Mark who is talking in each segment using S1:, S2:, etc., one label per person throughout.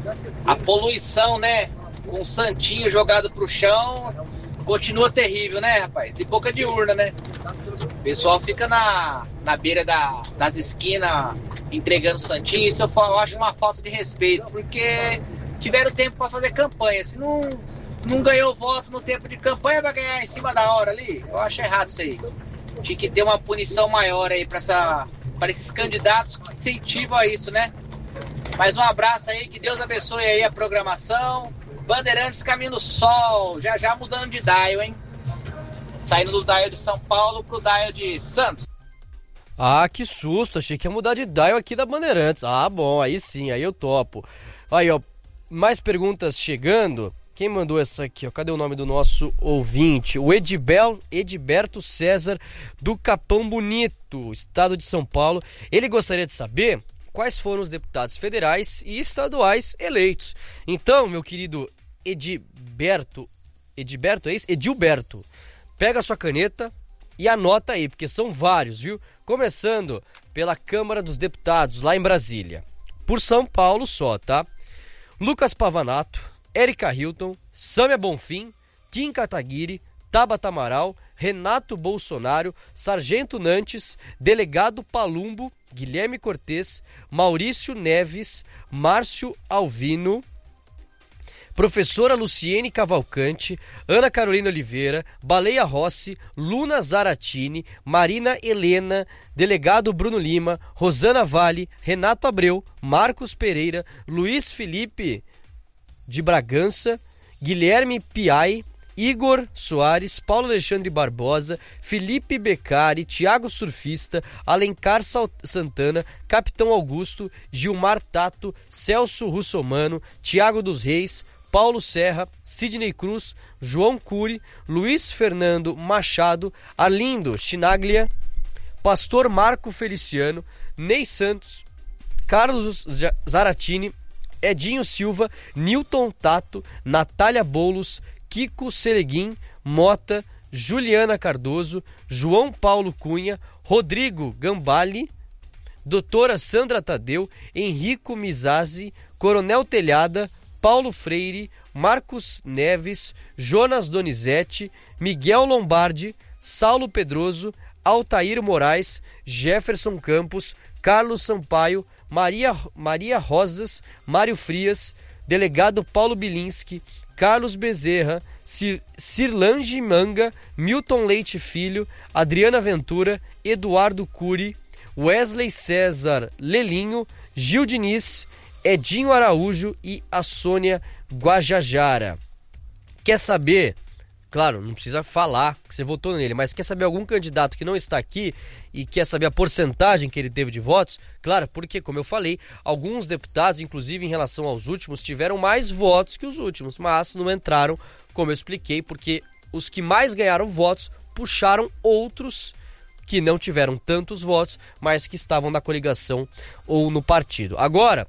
S1: a poluição, né? Com o santinho jogado pro chão, continua terrível, né, rapaz? E boca de urna, né? O pessoal fica na beira das esquinas entregando santinho. Isso eu acho uma falta de respeito, porque tiveram tempo para fazer campanha. Se não ganhou voto no tempo de campanha, vai ganhar em cima da hora ali. Eu acho errado isso aí. Tinha que ter uma punição maior aí para esses candidatos que incentivam a isso, né? Mais um abraço aí, que Deus abençoe aí a programação. Bandeirantes Caminho do Sol, já mudando de dial, hein? Saindo do dial de São Paulo pro dial de Santos.
S2: Ah, que susto, achei que ia mudar de dial aqui da Bandeirantes. Ah, bom, aí sim, aí eu topo. Aí, ó, mais perguntas chegando. Quem mandou essa aqui, ó? Cadê o nome do nosso ouvinte? O Edberto César, do Capão Bonito, estado de São Paulo. Ele gostaria de saber quais foram os deputados federais e estaduais eleitos. Então, meu querido Edilberto, é isso? Edilberto, pega a sua caneta e anota aí, porque são vários, viu? Começando pela Câmara dos Deputados, lá em Brasília. Por São Paulo só, tá? Lucas Pavanato, Érica Hilton, Sâmia Bonfim, Kim Kataguiri, Tabata Amaral, Renato Bolsonaro, Sargento Nantes, Delegado Palumbo, Guilherme Cortez, Maurício Neves, Márcio Alvino, Professora Luciene Cavalcante, Ana Carolina Oliveira, Baleia Rossi, Luna Zaratini, Marina Helena, Delegado Bruno Lima, Rosana Vale, Renato Abreu, Marcos Pereira, Luiz Felipe de Bragança, Guilherme Piai, Igor Soares, Paulo Alexandre Barbosa, Felipe Beccari, Thiago Surfista, Alencar Santana, Capitão Augusto, Gilmar Tato, Celso Russomano, Thiago dos Reis, Paulo Serra, Sidney Cruz, João Cury, Luiz Fernando Machado, Arlindo Chinaglia, Pastor Marco Feliciano, Ney Santos, Carlos Zaratini, Edinho Silva, Newton Tato, Natália Boulos, Kiko Seleguin, Mota, Juliana Cardoso, João Paulo Cunha, Rodrigo Gambale, Doutora Sandra Tadeu, Henrico Mizazzi, Coronel Telhada, Paulo Freire, Marcos Neves, Jonas Donizete, Miguel Lombardi, Saulo Pedroso, Altair Moraes, Jefferson Campos, Carlos Sampaio, Maria Rosas, Mário Frias, Delegado Paulo Bilinski, Carlos Bezerra, Cirlange Manga, Milton Leite Filho, Adriana Ventura, Eduardo Cury, Wesley César Lelinho, Gil Diniz, Edinho Araújo e a Sônia Guajajara. Quer saber? Claro, não precisa falar que você votou nele, mas quer saber algum candidato que não está aqui e quer saber a porcentagem que ele teve de votos? Claro, porque, como eu falei, alguns deputados, inclusive em relação aos últimos, tiveram mais votos que os últimos, mas não entraram, como eu expliquei, porque os que mais ganharam votos puxaram outros que não tiveram tantos votos, mas que estavam na coligação ou no partido. Agora,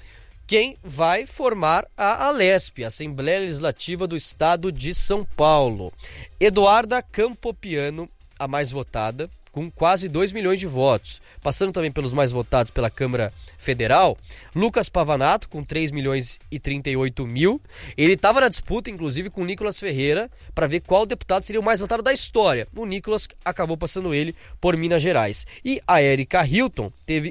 S2: quem vai formar a ALESP, Assembleia Legislativa do Estado de São Paulo? Eduarda Campopiano, a mais votada, com quase 2 milhões de votos. Passando também pelos mais votados pela Câmara Federal, Lucas Pavanato, com 3 milhões e 38 mil. Ele estava na disputa, inclusive, com o Nicolas Ferreira, para ver qual deputado seria o mais votado da história. O Nicolas acabou passando ele por Minas Gerais. E a Érica Hilton teve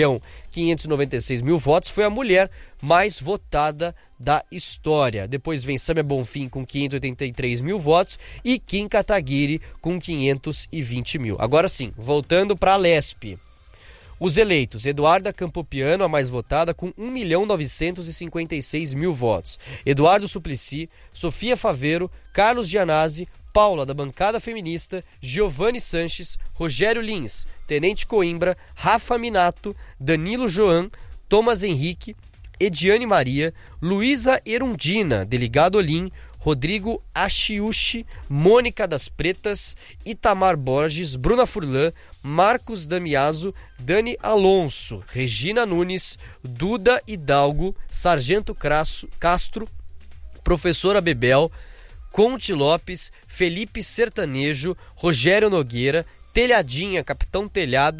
S2: 1.596.000 votos, foi a mulher mais votada da história. Depois vem Sâmia Bonfim com 583 mil votos e Kim Kataguiri com 520 mil. Agora sim, voltando para a LESP. Os eleitos: Eduarda Campopiano, a mais votada, com 1.956.000 votos. Eduardo Suplicy, Sofia Faveiro, Carlos Gianazzi, Paula, da bancada feminista, Giovanni Sanches, Rogério Lins, Tenente Coimbra, Rafa Minato, Danilo Joan, Thomas Henrique, Ediane Maria, Luísa Erundina, Delegado Olim, Rodrigo Achiuchi, Mônica das Pretas, Itamar Borges, Bruna Furlan, Marcos Damiaso, Dani Alonso, Regina Nunes, Duda Hidalgo, Sargento Castro, Professora Bebel, Conte Lopes, Felipe Sertanejo, Rogério Nogueira, Telhadinha, Capitão Telhada,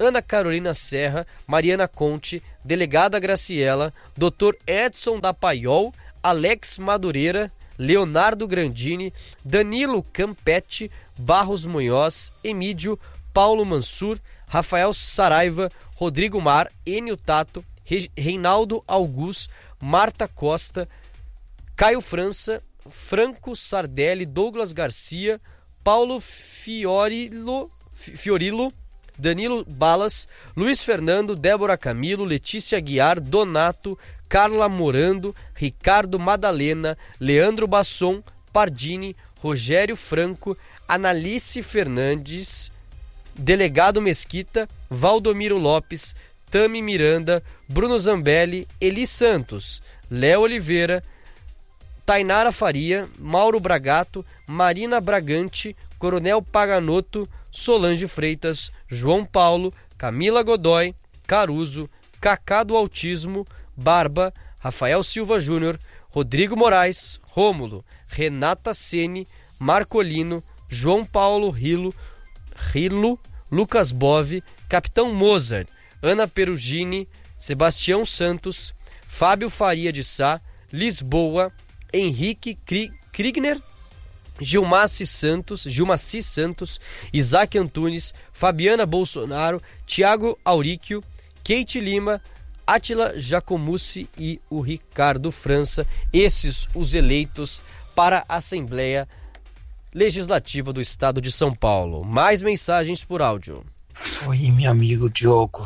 S2: Ana Carolina Serra, Mariana Conte, Delegada Graciela, Dr. Edson da Paiol, Alex Madureira, Leonardo Grandini, Danilo Campetti, Barros Munhoz, Emídio, Paulo Mansur, Rafael Saraiva, Rodrigo Mar, Enio Tato, Reinaldo Augusto, Marta Costa, Caio França, Franco Sardelli, Douglas Garcia, Paulo Fiorillo, Danilo Balas, Luiz Fernando, Débora Camilo, Letícia Guiar, Donato, Carla Morando, Ricardo Madalena, Leandro Basson, Pardini, Rogério Franco, Analice Fernandes, Delegado Mesquita, Valdomiro Lopes, Tami Miranda, Bruno Zambelli, Eli Santos, Léo Oliveira, Tainara Faria, Mauro Bragato, Marina Bragante, Coronel Paganotto, Solange Freitas, João Paulo, Camila Godoy, Caruso, Cacá do Autismo, Barba, Rafael Silva Júnior, Rodrigo Moraes, Rômulo, Renata Ceni, Marcolino, João Paulo Rilo, Lucas Bove, Capitão Mozart, Ana Perugini, Sebastião Santos, Fábio Faria de Sá, Lisboa, Henrique Krigner, Gilmaci Santos, Isaac Antunes, Fabiana Bolsonaro, Tiago Auríquio, Kate Lima, Átila Jacomucci e o Ricardo França. Esses os eleitos para a Assembleia Legislativa do Estado de São Paulo. Mais mensagens por áudio.
S3: Oi, meu amigo Diogo.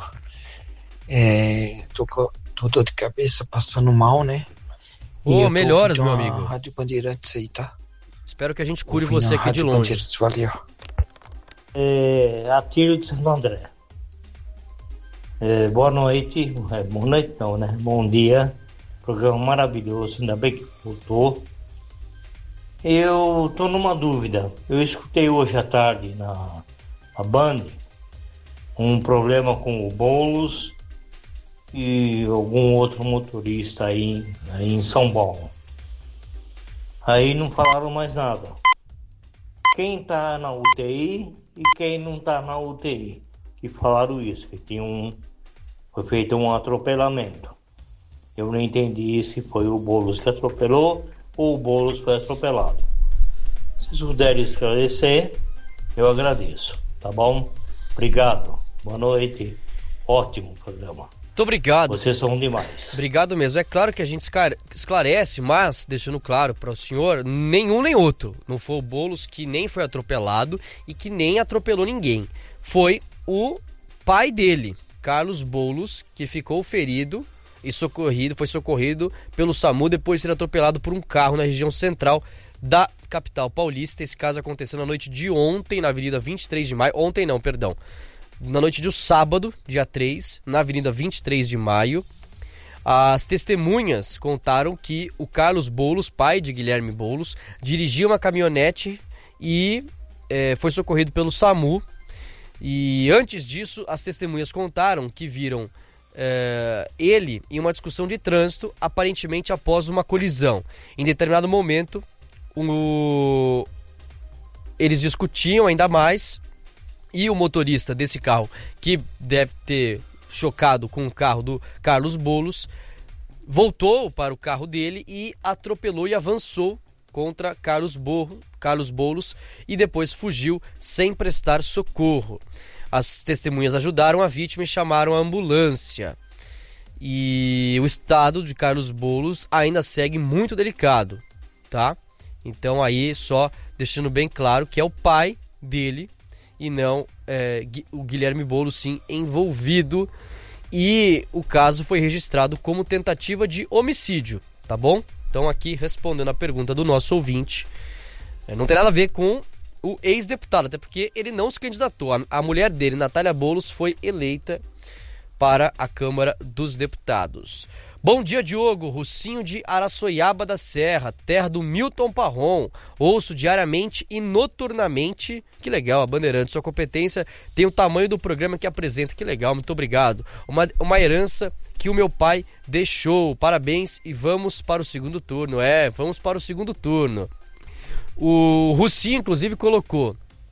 S3: Tô dor de cabeça, passando mal, né?
S2: Melhoras, meu amigo.
S3: Rádio Bandeirantes aí, tá?
S2: Espero que a gente cure você aqui de longe.
S3: Valeu.
S4: Atílio de Santo André. Boa noite. Boa noite não, né? Bom dia. Programa maravilhoso, ainda bem que voltou. Eu tô numa dúvida. Eu escutei hoje à tarde na Band um problema com o Boulos e algum outro motorista aí em São Paulo. Aí não falaram mais nada. Quem tá na UTI e quem não tá na UTI. Que falaram isso, que foi feito um atropelamento. Eu não entendi se foi o Boulos que atropelou ou o Boulos foi atropelado. Se vocês puderem esclarecer, eu agradeço, tá bom? Obrigado, boa noite, ótimo programa.
S2: Muito obrigado.
S4: Vocês são demais.
S2: Obrigado mesmo. É claro que a gente esclarece, mas deixando claro para o senhor, nenhum nem outro. Não foi o Boulos que nem foi atropelado e que nem atropelou ninguém. Foi o pai dele, Carlos Boulos, que ficou ferido e foi socorrido pelo SAMU depois de ser atropelado por um carro na região central da capital paulista. Esse caso aconteceu na noite de ontem, na Avenida 23 de Maio. Na noite de sábado, dia 3, na Avenida 23 de Maio. As testemunhas contaram que o Carlos Boulos, pai de Guilherme Boulos, dirigia uma caminhonete e foi socorrido pelo SAMU. E antes disso, as testemunhas contaram que viram ele em uma discussão de trânsito, aparentemente após uma colisão. Em determinado momento, eles discutiam ainda mais e o motorista desse carro, que deve ter chocado com o carro do Carlos Boulos, voltou para o carro dele e atropelou e avançou contra Carlos Boulos e depois fugiu sem prestar socorro. As testemunhas ajudaram a vítima e chamaram a ambulância. E o estado de Carlos Boulos ainda segue muito delicado, tá? Então aí só deixando bem claro que é o pai dele e não o Guilherme Boulos sim envolvido. E o caso foi registrado como tentativa de homicídio, tá bom? Então aqui respondendo a pergunta do nosso ouvinte, não tem nada a ver com o ex-deputado, até porque ele não se candidatou. A mulher dele, Natália Boulos, foi eleita para a Câmara dos Deputados. Bom dia, Diogo. Russinho de Araçoiaba da Serra, terra do Milton Parron. Ouço diariamente e noturnamente. Que legal, a Bandeirantes, sua competência tem o tamanho do programa que apresenta. Que legal, muito obrigado. Uma herança que o meu pai deixou. Parabéns e vamos para o segundo turno. Vamos para o segundo turno. O Russinho, inclusive, colocou: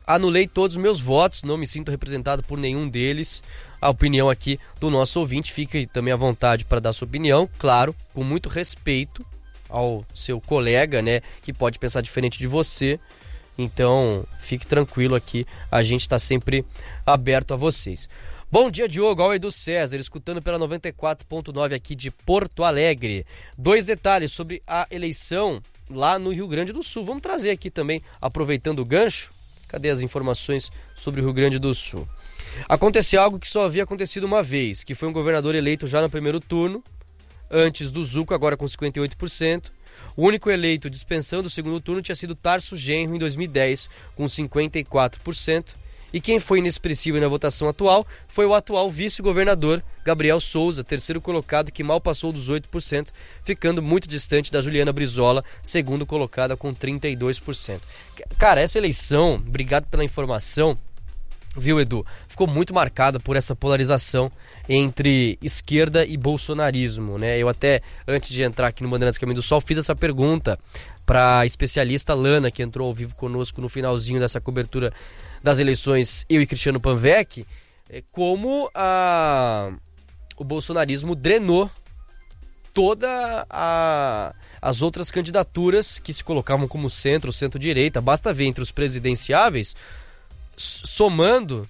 S2: anulei todos os meus votos, não me sinto representado por nenhum deles. A opinião aqui do nosso ouvinte, fique também à vontade para dar sua opinião, claro, com muito respeito ao seu colega, né, que pode pensar diferente de você. Então, fique tranquilo aqui, a gente está sempre aberto a vocês. Bom dia, Diogo, ao Edu César, escutando pela 94.9 aqui de Porto Alegre. 2 detalhes sobre a eleição lá no Rio Grande do Sul. Vamos trazer aqui também, aproveitando o gancho. Cadê as informações sobre o Rio Grande do Sul? Aconteceu algo que só havia acontecido uma vez, que foi um governador eleito já no primeiro turno, antes do Zuco, agora com 58%. O único eleito dispensando o segundo turno tinha sido Tarso Genro em 2010, com 54%. E quem foi inexpressivo na votação atual foi o atual vice-governador Gabriel Souza, terceiro colocado, que mal passou dos 8%, ficando muito distante da Juliana Brizola, segundo colocada com 32%. Cara, essa eleição, obrigado pela informação, viu, Edu? Ficou muito marcada por essa polarização entre esquerda e bolsonarismo, né? Eu até, antes de entrar aqui no Bandeirantes Caminho do Sol, fiz essa pergunta para a especialista Lana, que entrou ao vivo conosco no finalzinho dessa cobertura das eleições, eu e Cristiano Panvec, como o bolsonarismo drenou toda as outras candidaturas que se colocavam como centro-direita. Basta ver entre os presidenciáveis, somando,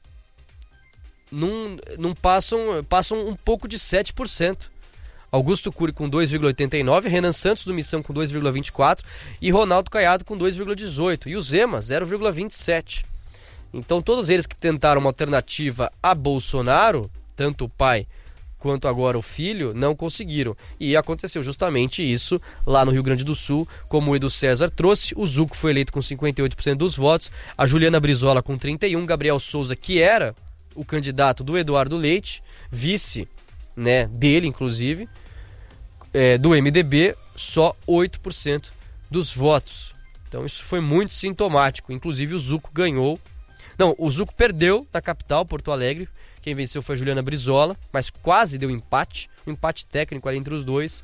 S2: não passam um pouco de 7%. Augusto Cury com 2,89%, Renan Santos do Missão com 2,24% e Ronaldo Caiado com 2,18%. E o Zema, 0,27%. Então todos eles que tentaram uma alternativa a Bolsonaro, tanto o pai quanto agora o filho, não conseguiram. E aconteceu justamente isso lá no Rio Grande do Sul, como o Edu César trouxe. O Zuco foi eleito com 58% dos votos, a Juliana Brizola com 31%, Gabriel Souza, que era o candidato do Eduardo Leite, vice, né, dele inclusive, do MDB, só 8% dos votos. Então isso foi muito sintomático. Inclusive o Zuco ganhou. Não, o Zuco perdeu na capital, Porto Alegre. Quem venceu foi a Juliana Brizola, mas quase deu empate. Um empate técnico ali entre os dois.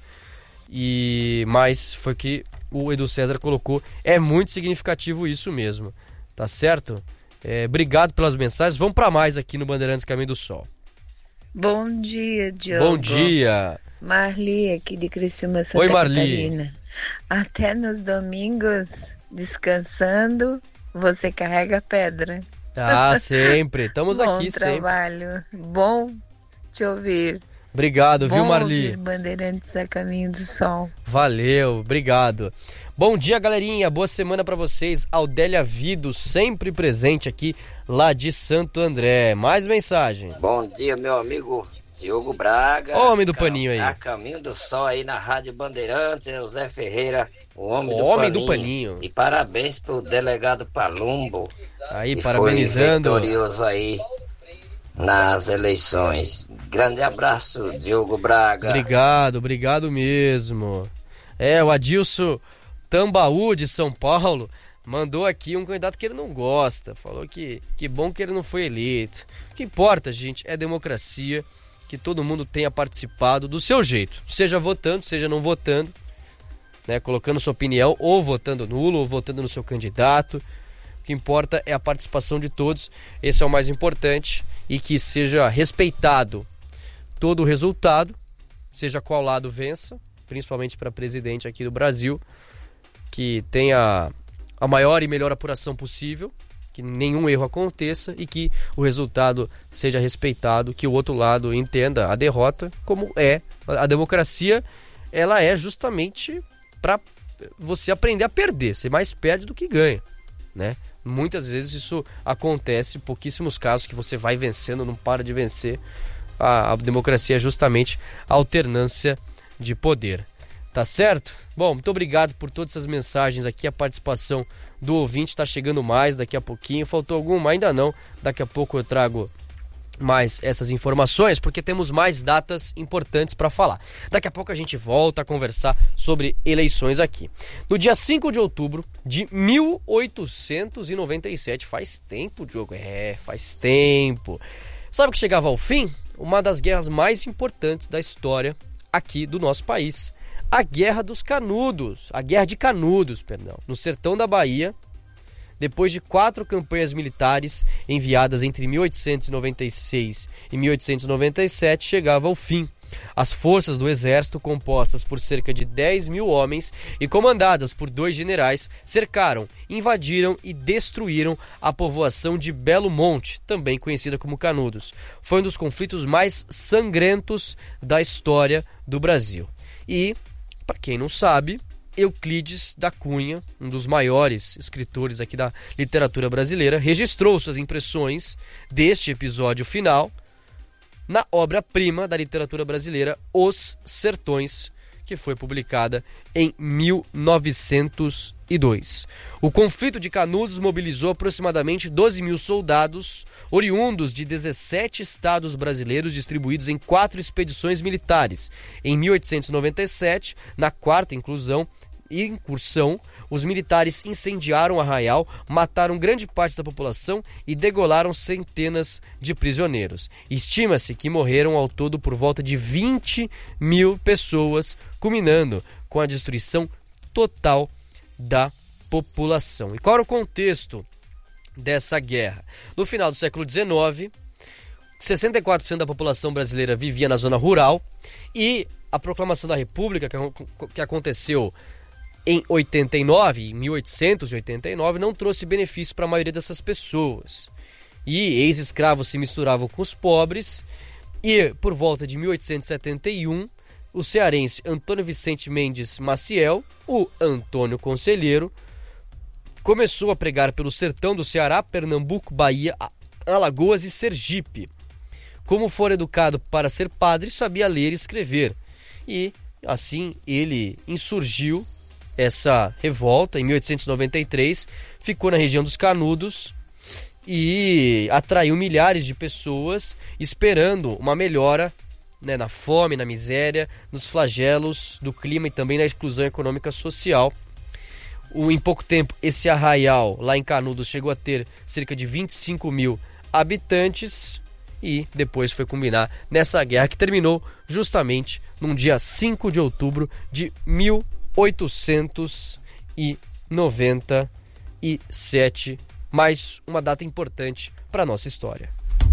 S2: Mas foi que o Edu César colocou. É muito significativo isso mesmo. Tá certo? Obrigado pelas mensagens. Vamos para mais aqui no Bandeirantes Caminho do Sol.
S5: Bom dia, Diogo.
S2: Bom dia.
S5: Marli, aqui de Criciúma, Santa
S2: Oi, Marli.
S5: Catarina. Até nos domingos, descansando, você carrega pedra.
S2: Ah, sempre. Estamos aqui
S5: sempre. Bom trabalho. Bom te ouvir.
S2: Obrigado, viu, Marli?
S5: Ouvir Bandeirantes a Caminho do Sol.
S2: Valeu, obrigado. Bom dia, galerinha. Boa semana pra vocês. Aldélia Vido, sempre presente aqui, lá de Santo André. Mais mensagem.
S6: Bom dia, meu amigo Diogo Braga.
S2: Homem do paninho aí.
S6: A Caminho do Sol aí na Rádio Bandeirantes, é o Zé Ferreira, o homem do paninho. E parabéns pro delegado Palumbo.
S2: Aí, parabenizando.
S6: Foi vitorioso aí nas eleições. Grande abraço, Diogo Braga.
S2: Obrigado mesmo. O Adilson Tambaú de São Paulo mandou aqui um candidato que ele não gosta. Falou que bom que ele não foi eleito. O que importa, gente, é democracia, que todo mundo tenha participado do seu jeito. Seja votando, seja não votando, né, colocando sua opinião, ou votando nulo, ou votando no seu candidato. O que importa é a participação de todos. Esse é o mais importante. E que seja respeitado todo o resultado, seja qual lado vença, principalmente para presidente aqui do Brasil, que tenha a maior e melhor apuração possível, que nenhum erro aconteça e que o resultado seja respeitado, que o outro lado entenda a derrota como é. A democracia, ela é justamente para você aprender a perder. Você mais perde do que ganha, né? Muitas vezes isso acontece, pouquíssimos casos que você vai vencendo, não para de vencer. A democracia é justamente a alternância de poder. Tá certo? Bom, muito obrigado por todas essas mensagens aqui. A participação do ouvinte está chegando mais daqui a pouquinho. Faltou alguma? Ainda não. Daqui a pouco eu trago mais essas informações, porque temos mais datas importantes para falar. Daqui a pouco a gente volta a conversar sobre eleições aqui. No dia 5 de outubro de 1897, faz tempo, Diogo, faz tempo. Sabe o que chegava ao fim? Uma das guerras mais importantes da história aqui do nosso país. A Guerra dos Canudos, a Guerra de Canudos, perdão, no sertão da Bahia, depois de 4 campanhas militares enviadas entre 1896 e 1897, chegava ao fim. As forças do exército, compostas por cerca de 10 mil homens e comandadas por 2 generais, cercaram, invadiram e destruíram a povoação de Belo Monte, também conhecida como Canudos. Foi um dos conflitos mais sangrentos da história do Brasil. E, para quem não sabe, Euclides da Cunha, um dos maiores escritores aqui da literatura brasileira, registrou suas impressões deste episódio final na obra-prima da literatura brasileira, Os Sertões, que foi publicada em 1902. O conflito de Canudos mobilizou aproximadamente 12 mil soldados, oriundos de 17 estados brasileiros distribuídos em 4 expedições militares. Em 1897, na 4ª incursão, os militares incendiaram o arraial, mataram grande parte da população e degolaram centenas de prisioneiros. Estima-se que morreram ao todo por volta de 20 mil pessoas, culminando com a destruição total da população. E qual era o contexto dessa guerra? No final do século XIX, 64% da população brasileira vivia na zona rural e a proclamação da República, que aconteceu em 1889, não trouxe benefício para a maioria dessas pessoas. E ex-escravos se misturavam com os pobres, e por volta de 1871, o cearense Antônio Vicente Mendes Maciel, o Antônio Conselheiro, começou a pregar pelo sertão do Ceará, Pernambuco, Bahia, Alagoas e Sergipe. Como fora educado para ser padre, sabia ler e escrever. E assim ele insurgiu essa revolta em 1893, ficou na região dos Canudos e atraiu milhares de pessoas esperando uma melhora, né, na fome, na miséria, nos flagelos do clima e também na exclusão econômica social. Em pouco tempo, esse arraial lá em Canudos chegou a ter cerca de 25 mil habitantes e depois foi culminar nessa guerra que terminou justamente num dia 5 de outubro de 1897, mais uma data importante para a nossa história.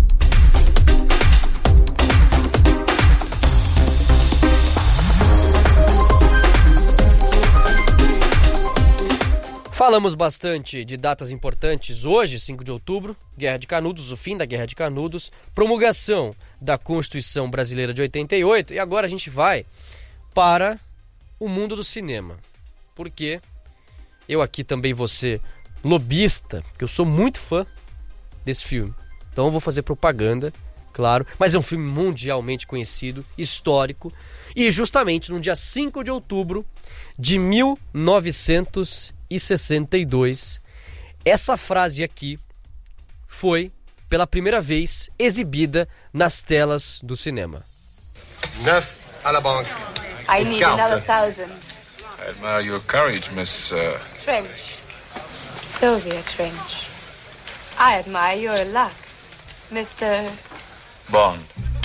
S2: Falamos bastante de datas importantes hoje, 5 de outubro, Guerra de Canudos, o fim da Guerra de Canudos, promulgação da Constituição Brasileira de 88, e agora a gente vai para o mundo do cinema, porque eu aqui também vou ser lobista, porque eu sou muito fã desse filme, então eu vou fazer propaganda, claro, mas é um filme mundialmente conhecido, histórico, e justamente no dia 5 de outubro de 1962, essa frase aqui foi pela primeira vez exibida nas telas do cinema.
S7: 9 à la banque.
S8: I need another 1,000.
S9: I admire your courage, Miss...
S8: Trench. Sylvia Trench. I admire your luck, Mr...
S9: Bond.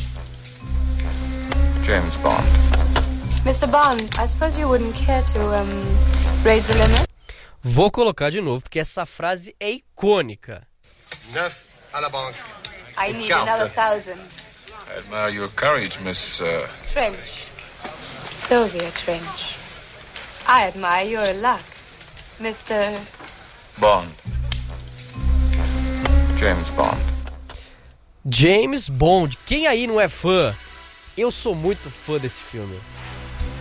S9: James Bond.
S8: Mr. Bond, I suppose you wouldn't care to, raise the limit?
S2: Vou colocar de novo, porque essa frase é icônica.
S7: 9 à la banque.
S8: I need another 1,000.
S9: I admire your courage, Miss...
S8: Trench. Sylvia Trench. I admire your luck, Mr...
S9: Bond. James Bond.
S2: James Bond. Quem aí não é fã? Eu sou muito fã desse filme.